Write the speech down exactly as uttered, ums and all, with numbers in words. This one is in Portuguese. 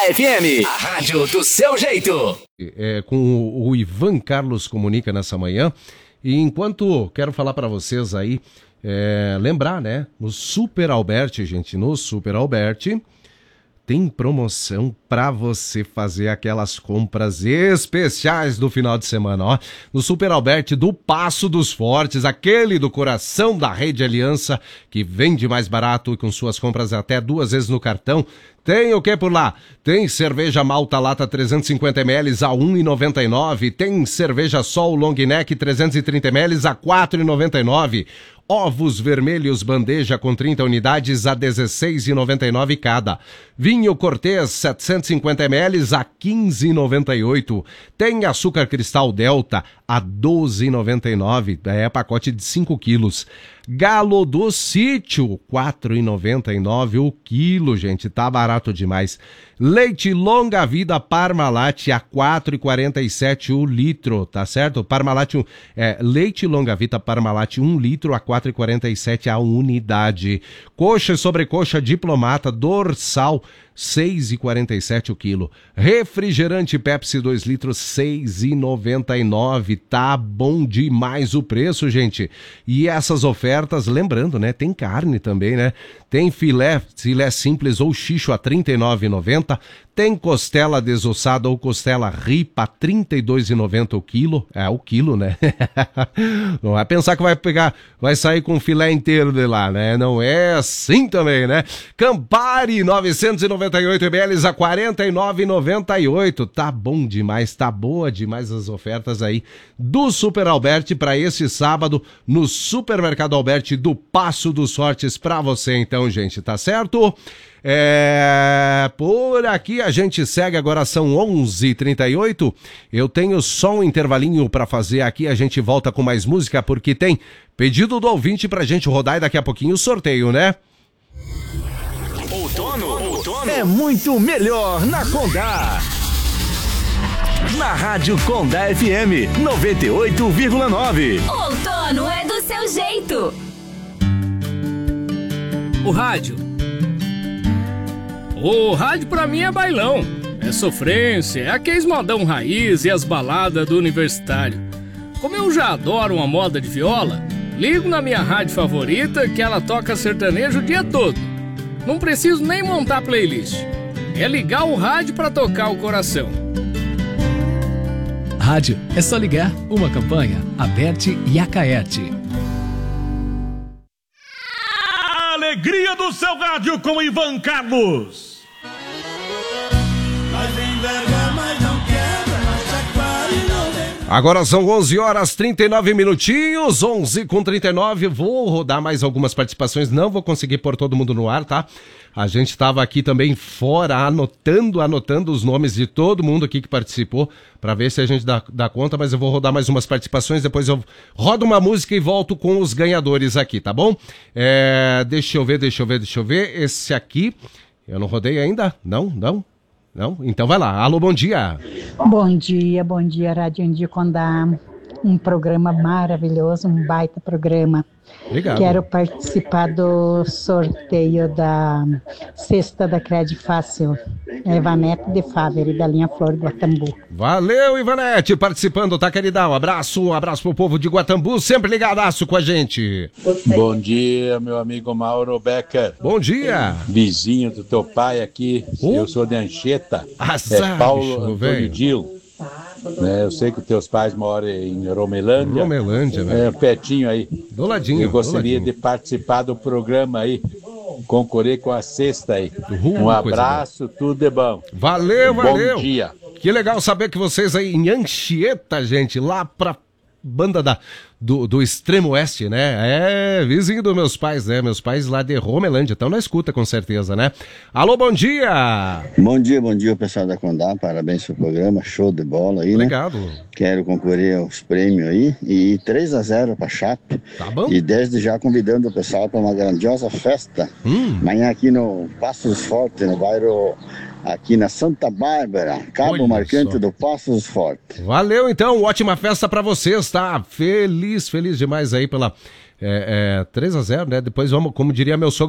F M, a rádio do seu jeito. É, com o, o Ivan Carlos comunica nessa manhã. E enquanto quero falar para vocês aí, é, lembrar, né? No Super Alberti, gente, no Super Alberti tem promoção para você fazer aquelas compras especiais do final de semana, ó. No Super Alberti do Passo dos Fortes, aquele do coração da Rede Aliança, que vende mais barato e com suas compras até duas vezes no cartão. Tem o que por lá? Tem cerveja Malta Lata trezentos e cinquenta mililitros a um real e noventa e nove centavos. Tem cerveja Sol Long Neck trezentos e trinta mililitros a quatro reais e noventa e nove centavos. Ovos vermelhos bandeja com trinta unidades a dezesseis reais e noventa e nove centavos cada. Vinho Cortez setecentos e cinquenta mililitros a quinze reais e noventa e oito centavos. Tem açúcar cristal Delta a doze reais e noventa e nove centavos. É pacote de cinco quilos. Galo do Sítio, quatro reais e noventa e nove centavos o quilo, gente, tá barato demais. Leite Longa Vida Parmalat a quatro reais e quarenta e sete centavos o litro, tá certo? Parmalat, é, leite Longa Vida Parmalat um litro a quatro reais e quarenta e sete centavos a unidade. Coxa e sobrecoxa Diplomata Dorsal, seis reais e quarenta e sete centavos o quilo. Refrigerante Pepsi dois litros, seis reais e noventa e nove centavos. Tá bom demais o preço, gente. E essas ofertas, lembrando, né? Tem carne também, né? Tem filé, filé simples ou xixo a trinta e nove reais e noventa centavos. Tem costela desossada ou costela ripa a trinta e dois reais e noventa centavos o quilo. É, o quilo, né? Não vai pensar que vai pegar, vai sair com filé inteiro de lá, né? Não é assim também, né? Campari, novecentos e noventa e oito mililitros a quarenta e nove reais e noventa e oito centavos. Tá bom demais, tá boa demais as ofertas aí do Super Alberti para esse sábado no Supermercado Alberti do Passo dos Fortes para você então, gente, tá certo? É, por aqui a gente segue, agora são onze e trinta e oito. Eu tenho só um intervalinho pra fazer aqui, a gente volta com mais música porque tem pedido do ouvinte pra gente rodar e daqui a pouquinho o sorteio, né? Outono, outono é muito melhor na Condá. Na Rádio Condá F M noventa e oito vírgula nove. Outono é do seu jeito. O rádio O rádio pra mim é bailão, é sofrência, é aqueles modão raiz e as baladas do universitário. Como eu já adoro uma moda de viola, ligo na minha rádio favorita que ela toca sertanejo o dia todo. Não preciso nem montar playlist, é ligar o rádio pra tocar o coração. Rádio é só ligar, uma campanha, Aberte e Acaerte. Alegria do seu rádio com Ivan Carlos. Agora são onze horas e trinta e nove minutinhos, onze com trinta e nove. Vou rodar mais algumas participações, não vou conseguir pôr todo mundo no ar, tá? A gente estava aqui também fora, anotando, anotando os nomes de todo mundo aqui que participou, para ver se a gente dá, dá conta, mas eu vou rodar mais umas participações, depois eu rodo uma música e volto com os ganhadores aqui, tá bom? É, deixa eu ver, deixa eu ver, deixa eu ver, esse aqui, eu não rodei ainda? Não, não? Não? Então vai lá. Alô, bom dia. Bom dia, bom dia, Rádio Indi Condá. Um programa maravilhoso, um baita programa. Obrigado. Quero participar do sorteio da cesta da Cred Fácil. É Ivanete de Favre, da linha Flor do Guatambu. Valeu, Ivanete, participando, tá, queridão? Um abraço, um abraço pro povo de Guatambu, sempre ligadaço com a gente. Bom dia, meu amigo Mauro Becker. Bom dia. Vizinho do teu pai aqui, oh. Eu sou de Anchieta. Azar, é Paulo bicho, Antônio velho. Dil. É, eu sei que os teus pais moram em Romelândia. Romelândia, velho. É, pertinho aí. Do ladinho. Eu gostaria ladinho. de participar do programa aí. Concorrer com a cesta aí. Uhum, um abraço, tudo de bom. Valeu, valeu. Bom dia. Que legal saber que vocês aí em Anchieta, gente, lá pra banda da, do, do extremo oeste, né? É, vizinho dos meus pais, né? Meus pais lá de Romelândia, estão na escuta com certeza, né? Alô, bom dia! Bom dia, bom dia, pessoal da Condá, parabéns pelo programa, show de bola aí, Obrigado. Né? Quero concorrer aos prêmios aí, e três a zero pra Chape. Tá bom. E desde já convidando o pessoal para uma grandiosa festa, hum. amanhã aqui no Passos Fortes, no bairro... aqui na Santa Bárbara, Cabo Olha Marcante só. do Passos Fortes. Valeu, então, ótima festa pra vocês, tá? Feliz, feliz demais aí pela é, é, três a zero, né? Depois vamos, como diria meu sogro,